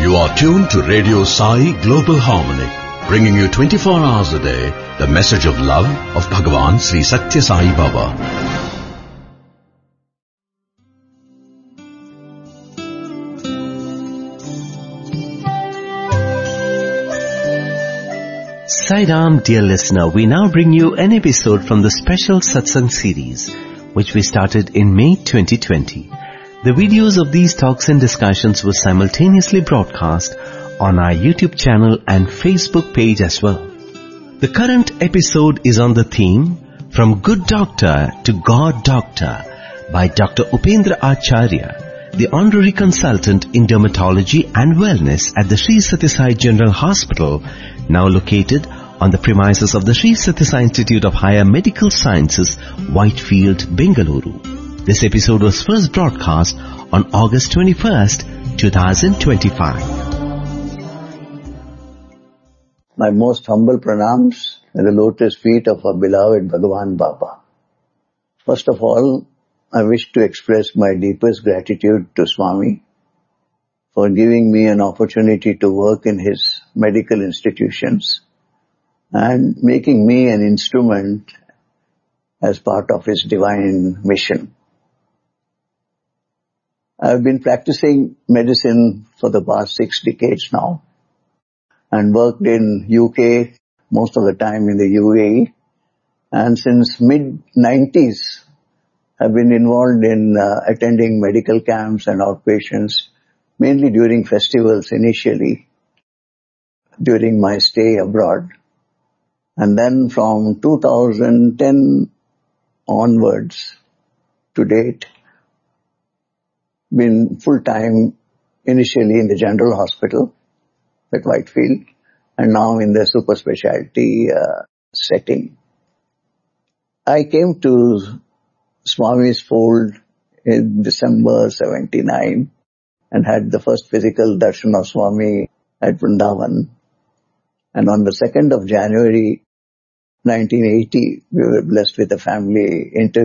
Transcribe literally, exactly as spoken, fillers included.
You are tuned to Radio Sai Global Harmony, bringing you twenty-four hours a day the message of love of Bhagavan Sri Satya Sai Baba. Sai Ram, dear listener, we now bring you an episode from the special Satsang series, which we started in May twenty twenty. The videos of these talks and discussions were simultaneously broadcast on our YouTube channel and Facebook page as well. The current episode is on the theme From Good Doctor to God Doctor by Doctor Upendra Acharya, the honorary consultant in dermatology and wellness at the Sri Satya Sai General Hospital, now located on the premises of the Sri Satya Sai Institute of Higher Medical Sciences, Whitefield, Bengaluru. This episode was first broadcast on August twenty-first, twenty twenty-five. My most humble pranams at the lotus feet of our beloved Bhagavan Baba. First of all, I wish to express my deepest gratitude to Swami for giving me an opportunity to work in his medical institutions and making me an instrument as part of his divine mission. I've been practicing medicine for the past six decades now and worked in U K, most of the time in the U A E, and since mid nineties I've been involved in uh, attending medical camps and outpatients, mainly during festivals initially, during my stay abroad. And then from two thousand ten onwards to date, been full-time initially in the General Hospital at Whitefield and now in the super specialty uh, setting. I came to Swami's fold in December seventy-nine and had the first physical darshan of Swami at Vrindavan. And on the second of January nineteen eighty, we were blessed with a family interview